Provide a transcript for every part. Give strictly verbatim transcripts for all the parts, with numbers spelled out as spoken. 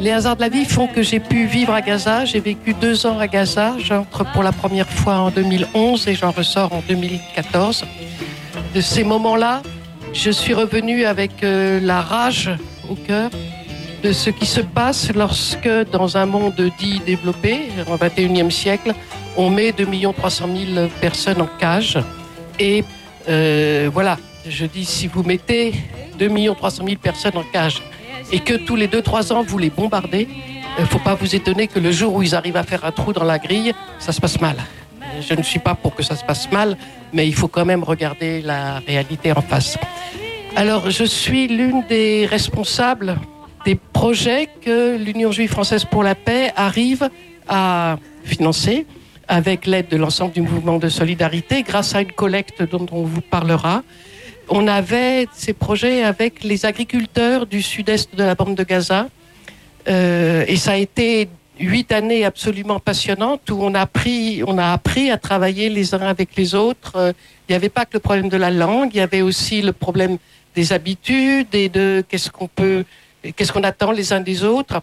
Les hasards de la vie font que j'ai pu vivre à Gaza. J'ai vécu deux ans à Gaza. J'entre pour la première fois en deux mille onze et j'en ressors en deux mille quatorze. De ces moments-là, je suis revenue avec euh, la rage au cœur de ce qui se passe lorsque, dans un monde dit développé, au vingt et unième siècle, on met deux millions trois cent mille personnes en cage. Et euh, voilà, je dis, si vous mettez deux millions trois cent mille personnes en cage et que tous les deux trois ans, vous les bombardez, il ne faut pas vous étonner que le jour où ils arrivent à faire un trou dans la grille, ça se passe mal. Je ne suis pas pour que ça se passe mal, mais il faut quand même regarder la réalité en face. Alors, je suis l'une des responsables des projets que l'Union juive française pour la paix arrive à financer avec l'aide de l'ensemble du mouvement de solidarité grâce à une collecte dont on vous parlera. On avait ces projets avec les agriculteurs du sud-est de la bande de Gaza euh, et ça a été huit années absolument passionnantes où on a appris, on a appris à travailler les uns avec les autres. Euh, il n'y avait pas que le problème de la langue, il y avait aussi le problème des habitudes et de qu'est-ce qu'on peut Qu'est-ce qu'on attend les uns des autres.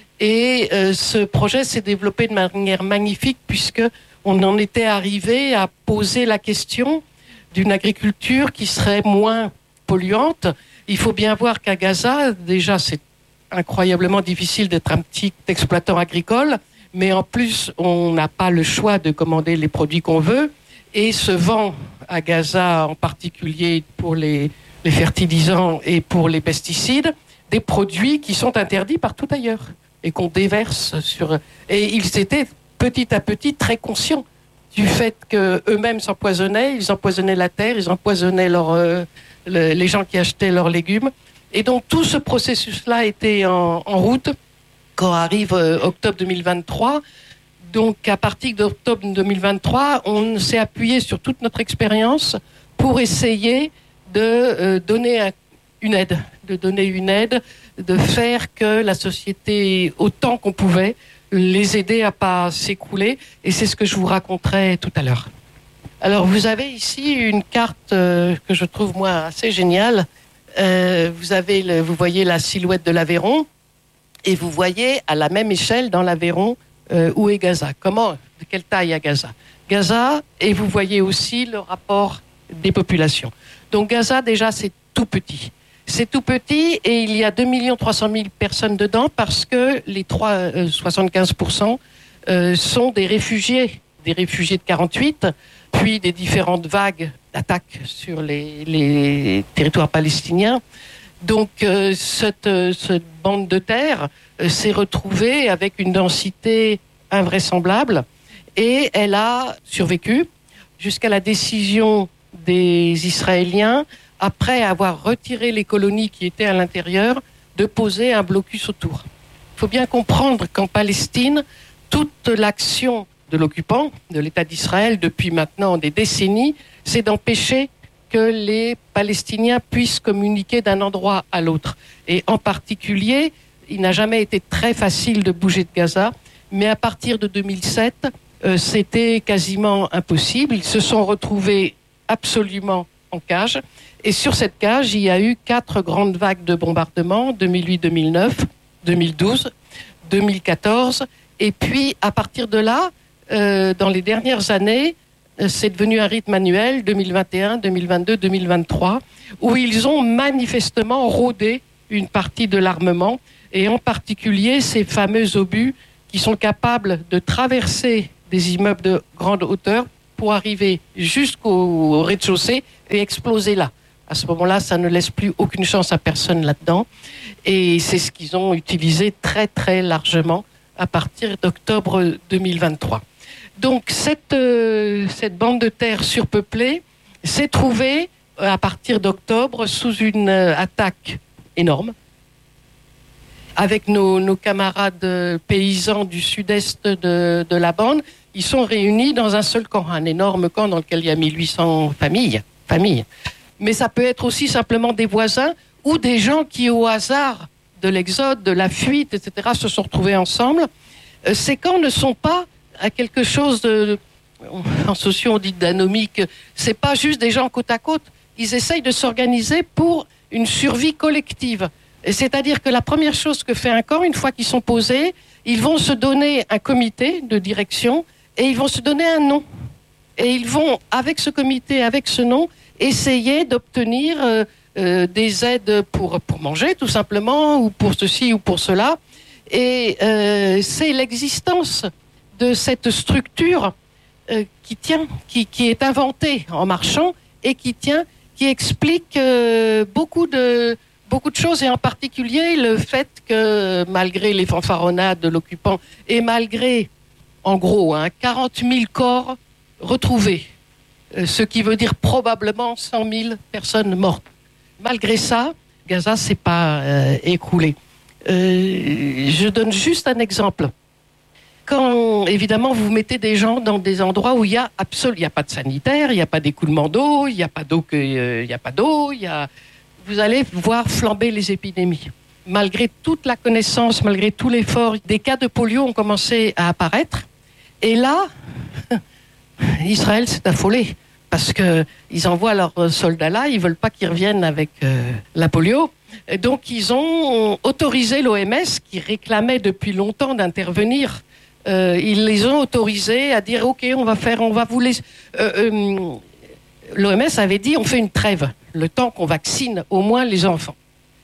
Et euh, ce projet s'est développé de manière magnifique puisque on en était arrivé à poser la question d'une agriculture qui serait moins polluante. Il faut bien voir qu'à Gaza, déjà, c'est incroyablement difficile d'être un petit exploitant agricole, mais en plus, on n'a pas le choix de commander les produits qu'on veut. Et se vend à Gaza, en particulier pour les, les fertilisants et pour les pesticides, des produits qui sont interdits partout ailleurs et qu'on déverse sur... Et ils étaient petit à petit très conscients du fait qu'eux-mêmes s'empoisonnaient, ils empoisonnaient la terre, ils empoisonnaient leur, euh, le, les gens qui achetaient leurs légumes. Et donc tout ce processus-là était en, en route quand arrive euh, octobre deux mille vingt-trois. Donc à partir d'octobre deux mille vingt-trois, on s'est appuyé sur toute notre expérience pour essayer de euh, donner un une aide, de donner une aide, de faire que la société, autant qu'on pouvait, les aider à pas s'écrouler. Et c'est ce que je vous raconterai tout à l'heure. Alors, vous avez ici une carte euh, que je trouve, moi, assez géniale. Euh, vous avez, le, vous voyez la silhouette de l'Aveyron et vous voyez à la même échelle dans l'Aveyron euh, où est Gaza. Comment, de quelle taille à Gaza Gaza, et vous voyez aussi le rapport des populations. Donc, Gaza, déjà, c'est tout petit. C'est tout petit et il y a deux millions trois cent mille personnes dedans parce que les trois, euh, soixante-quinze pour cent euh, sont des réfugiés, des réfugiés de quarante-huit, puis des différentes vagues d'attaques sur les, les territoires palestiniens. Donc euh, cette, euh, cette bande de terre euh, s'est retrouvée avec une densité invraisemblable et elle a survécu jusqu'à la décision des Israéliens, après avoir retiré les colonies qui étaient à l'intérieur, de poser un blocus autour. Il faut bien comprendre qu'en Palestine, toute l'action de l'occupant, de l'État d'Israël, depuis maintenant des décennies, c'est d'empêcher que les Palestiniens puissent communiquer d'un endroit à l'autre. Et en particulier, il n'a jamais été très facile de bouger de Gaza, mais à partir de deux mille sept, euh, c'était quasiment impossible. Ils se sont retrouvés absolument en cage. Et sur cette cage, il y a eu quatre grandes vagues de bombardements, deux mille huit, deux mille neuf, deux mille douze, deux mille quatorze. Et puis, à partir de là, euh, dans les dernières années, euh, c'est devenu un rythme annuel, deux mille vingt et un, deux mille vingt-deux, deux mille vingt-trois, où ils ont manifestement rodé une partie de l'armement, et en particulier ces fameux obus qui sont capables de traverser des immeubles de grande hauteur pour arriver jusqu'au rez-de-chaussée et exploser là. À ce moment-là, ça ne laisse plus aucune chance à personne là-dedans. Et c'est ce qu'ils ont utilisé très, très largement à partir d'octobre deux mille vingt-trois. Donc, cette, euh, cette bande de terre surpeuplée s'est trouvée, euh, à partir d'octobre, sous une euh, attaque énorme, avec nos, nos camarades paysans du sud-est de, de la bande. Ils sont réunis dans un seul camp, un énorme camp dans lequel il y a mille huit cents familles. familles. Mais ça peut être aussi simplement des voisins ou des gens qui, au hasard de l'exode, de la fuite, et cetera, se sont retrouvés ensemble. Euh, ces camps ne sont pas à quelque chose de... En socio, on dit d'anomique. C'est pas juste des gens côte à côte. Ils essayent de s'organiser pour une survie collective. C'est-à-dire que la première chose que fait un camp, une fois qu'ils sont posés, ils vont se donner un comité de direction et ils vont se donner un nom. Et ils vont, avec ce comité, avec ce nom, essayer d'obtenir euh, euh, des aides pour, pour manger, tout simplement, ou pour ceci ou pour cela. Et euh, c'est l'existence de cette structure euh, qui tient, qui, qui est inventée en marchant et qui tient, qui explique euh, beaucoup de, beaucoup de choses, et en particulier le fait que, malgré les fanfaronnades de l'occupant, et malgré, en gros, hein, quarante mille corps retrouvés, euh, ce qui veut dire probablement cent mille personnes mortes. Malgré ça, Gaza s'est pas euh, écroulé. Euh, je donne juste un exemple. Quand, évidemment, vous mettez des gens dans des endroits où il y a absolument, il y a pas de sanitaire, il n'y a pas d'écoulement d'eau, il n'y a pas d'eau, que, euh, il y a pas d'eau, il y a, vous allez voir flamber les épidémies. Malgré toute la connaissance, malgré tout l'effort, des cas de polio ont commencé à apparaître. Et là, Israël s'est affolé parce que ils envoient leurs soldats là, ils veulent pas qu'ils reviennent avec euh, la polio. Et donc ils ont autorisé l'O M S, qui réclamait depuis longtemps d'intervenir. Euh, ils les ont autorisés à dire ok, on va faire, on va vous laisser. Euh, euh, L'O M S avait dit on fait une trêve, le temps qu'on vaccine au moins les enfants.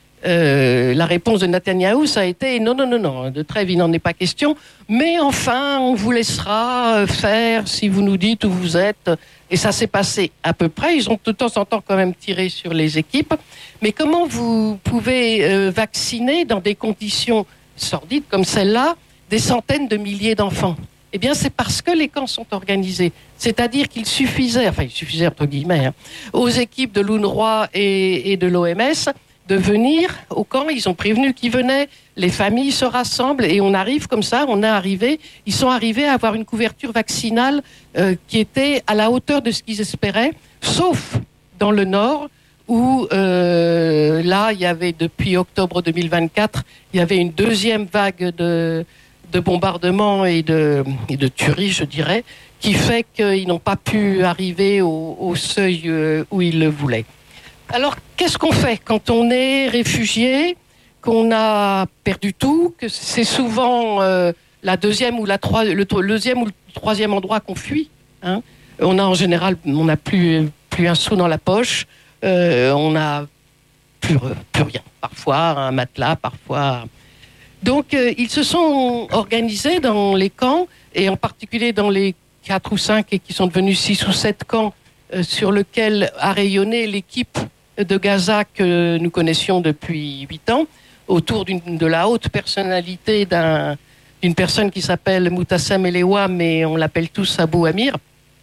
Euh, la réponse de Netanyahou, ça a été non, non, non, non, de trêve, il n'en est pas question, mais enfin, on vous laissera faire si vous nous dites où vous êtes. Et ça s'est passé à peu près. Ils ont de temps en temps quand même tiré sur les équipes. Mais comment vous pouvez euh, vacciner dans des conditions sordides comme celle-là des centaines de milliers d'enfants ? Eh bien, c'est parce que les camps sont organisés. C'est-à-dire qu'il suffisait, enfin, il suffisait entre guillemets, hein, aux équipes de l'UNRWA et, et de l'O M S de venir au camp. Ils ont prévenu qu'ils venaient, les familles se rassemblent et on arrive comme ça, on est arrivé, ils sont arrivés à avoir une couverture vaccinale euh, qui était à la hauteur de ce qu'ils espéraient, sauf dans le nord où euh, là, il y avait depuis octobre deux mille vingt-quatre, il y avait une deuxième vague de, de bombardements et de, et de tueries, je dirais, qui fait qu'ils n'ont pas pu arriver au, au seuil euh, où ils le voulaient. Alors, qu'est-ce qu'on fait quand on est réfugié, qu'on a perdu tout, que c'est souvent euh, la deuxième ou la trois, le, le deuxième ou le troisième endroit qu'on fuit, hein. On a en général, on n'a plus, plus un sou dans la poche, euh, on n'a plus, plus rien. Parfois un matelas, parfois. Donc, euh, ils se sont organisés dans les camps, et en particulier dans les quatre ou cinq, et qui sont devenus six ou sept camps, euh, sur lesquels a rayonné l'équipe de Gaza que nous connaissions depuis huit ans, autour d'une, de la haute personnalité d'un, d'une personne qui s'appelle Moutassem Elewa, mais on l'appelle tous Abou Amir.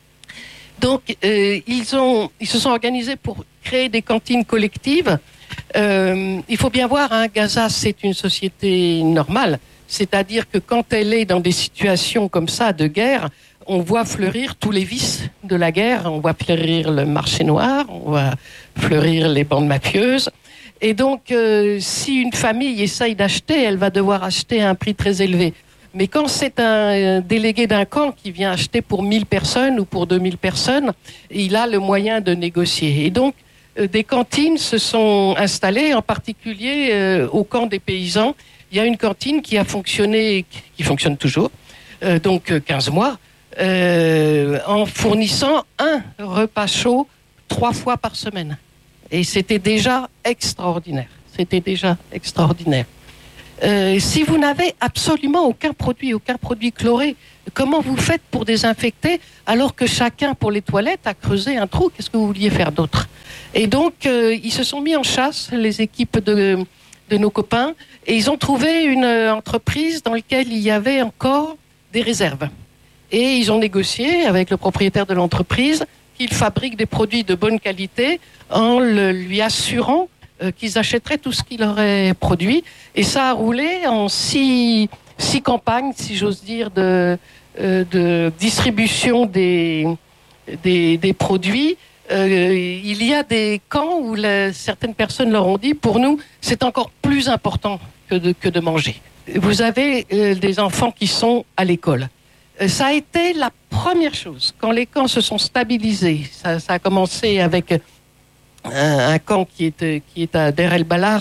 Donc, euh, ils, ont, ils se sont organisés pour créer des cantines collectives. Euh, il faut bien voir, hein, Gaza, c'est une société normale. C'est-à-dire que quand elle est dans des situations comme ça de guerre, on voit fleurir tous les vices de la guerre. On voit fleurir le marché noir, on voit fleurir les bandes mafieuses. Et donc, euh, si une famille essaye d'acheter, elle va devoir acheter à un prix très élevé. Mais quand c'est un délégué d'un camp qui vient acheter pour mille personnes ou pour deux mille personnes, il a le moyen de négocier. Et donc, euh, des cantines se sont installées, en particulier euh, au camp des paysans. Il y a une cantine qui a fonctionné, qui fonctionne toujours, euh, donc quinze mois, Euh, en fournissant un repas chaud trois fois par semaine. Et c'était déjà extraordinaire. C'était déjà extraordinaire. Euh, si vous n'avez absolument aucun produit, aucun produit chloré, comment vous faites pour désinfecter alors que chacun, pour les toilettes, a creusé un trou? Qu'est-ce que vous vouliez faire d'autre? Et donc, euh, ils se sont mis en chasse, les équipes de, de nos copains, et ils ont trouvé une entreprise dans laquelle il y avait encore des réserves. Et ils ont négocié avec le propriétaire de l'entreprise qu'il fabrique des produits de bonne qualité en le, lui assurant euh, qu'ils achèteraient tout ce qu'il aurait produit. Et ça a roulé en six, six campagnes, si j'ose dire, de, euh, de distribution des, des, des produits. Euh, il y a des camps où la, certaines personnes leur ont dit, pour nous, c'est encore plus important que de, que de manger. Vous avez euh, des enfants qui sont à l'école. Ça a été la première chose. Quand les camps se sont stabilisés, ça, ça a commencé avec un, un camp qui est, qui est à Der El Balar,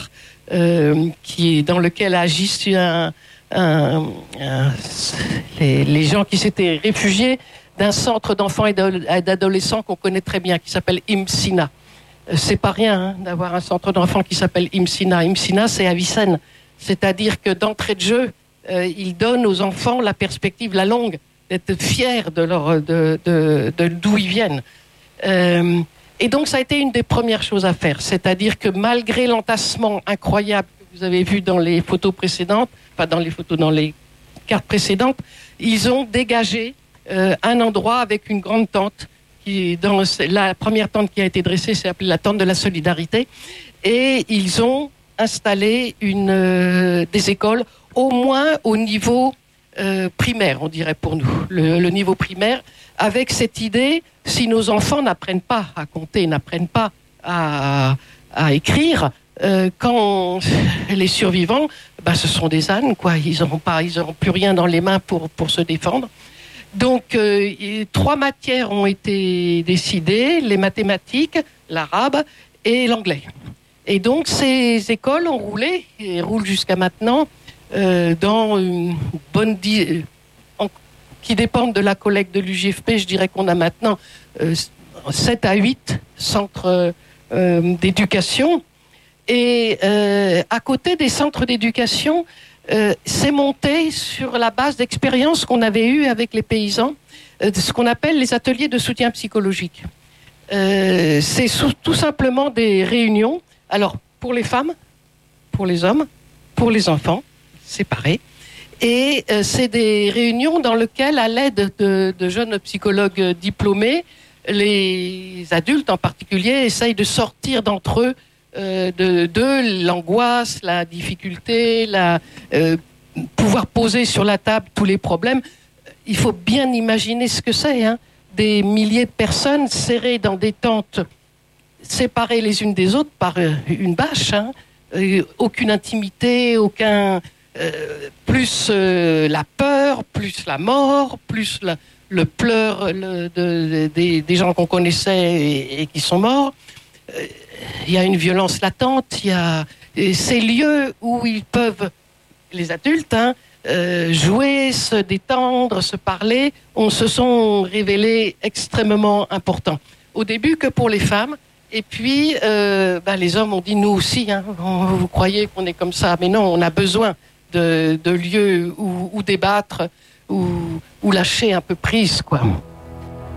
euh, qui est, dans lequel agissent un, un, un, les, les gens qui s'étaient réfugiés d'un centre d'enfants et d'adolescents qu'on connaît très bien, qui s'appelle IMSINA. C'est pas rien hein, d'avoir un centre d'enfants qui s'appelle IMSINA. IMSINA, c'est à Vicenne. C'est-à-dire que d'entrée de jeu, euh, ils donnent aux enfants la perspective, la longue, d'être fiers de, leur, de, de, de d'où ils viennent. Euh, et donc, ça a été une des premières choses à faire. C'est-à-dire que malgré l'entassement incroyable que vous avez vu dans les photos précédentes, pas dans les photos, dans les cartes précédentes, ils ont dégagé euh, un endroit avec une grande tente. Qui, dans la première tente qui a été dressée, c'est appelée la tente de la solidarité. Et ils ont installé une, euh, des écoles, au moins au niveau euh, primaire, on dirait pour nous, le, le niveau primaire, avec cette idée, si nos enfants n'apprennent pas à compter, n'apprennent pas à, à écrire, euh, quand les survivants, ben, ce sont des ânes, quoi. Ils n'auront pas, ils n'auront plus rien dans les mains pour, pour se défendre. Donc, euh, trois matières ont été décidées, les mathématiques, l'arabe et l'anglais. Et donc, ces écoles ont roulé, et roulent jusqu'à maintenant, euh, dans une bonne... Di- en, qui dépendent de la collecte de l'U J F P, je dirais qu'on a maintenant euh, sept à huit centres euh, d'éducation. Et euh, à côté des centres d'éducation, Euh, c'est monté sur la base d'expériences qu'on avait eues avec les paysans, euh, de ce qu'on appelle les ateliers de soutien psychologique. Euh, c'est sou- tout simplement des réunions, alors pour les femmes, pour les hommes, pour les enfants, séparés. Et euh, c'est des réunions dans lesquelles, à l'aide de, de jeunes psychologues diplômés, les adultes en particulier essayent de sortir d'entre eux Euh, de, de l'angoisse, la difficulté, la, euh, pouvoir poser sur la table tous les problèmes. Il faut bien imaginer ce que c'est, hein, des milliers de personnes serrées dans des tentes, séparées les unes des autres par euh, une bâche, hein, euh, aucune intimité, aucun, euh, plus euh, la peur, plus la mort, plus la, le pleur le, de, de, des, des gens qu'on connaissait et, et qui sont morts. Euh, Il y a une violence latente, il y a ces lieux où ils peuvent, les adultes, hein, euh, jouer, se détendre, se parler, on se sont révélés extrêmement importants. Au début que pour les femmes, et puis euh, bah, les hommes ont dit nous aussi, hein, on, vous croyez qu'on est comme ça, mais non, on a besoin de, de lieux où, où débattre, où, où lâcher un peu prise, quoi.